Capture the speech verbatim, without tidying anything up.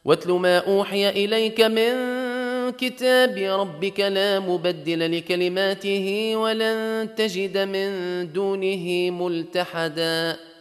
واتل ما أوحي إليك من كتاب ربك لا مبدل لكلماته ولن تجد من دونه ملتحدا